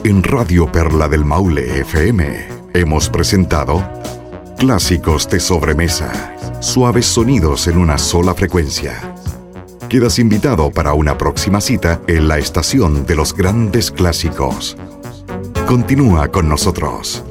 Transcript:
En Radio Perla del Maule FM hemos presentado Clásicos de Sobremesa, suaves sonidos en una sola frecuencia. Quedas invitado para una próxima cita en la estación de los grandes clásicos. Continúa con nosotros.